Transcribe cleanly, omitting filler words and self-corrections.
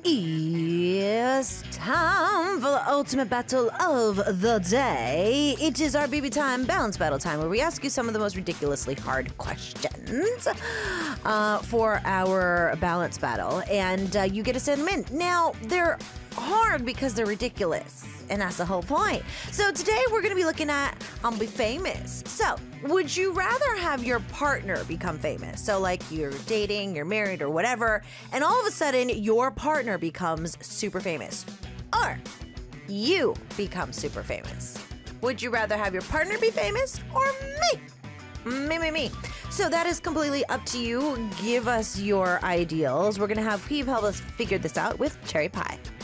It's time for the ultimate battle of the day. It is our BB time balance battle time where we ask you some of the most ridiculously hard questions for our balance battle. And you get to send them in. Now, they're hard because they're ridiculous. And that's the whole point. So today we're going to be looking at Be Famous. So would you rather have your partner become famous? So like you're dating, you're married or whatever, and all of a sudden your partner becomes super famous. Or you become super famous. Would you rather have your partner be famous or me? Me. So that is completely up to you. Give us your ideals. We're going to have Pete help us figure this out with Cherry Pie.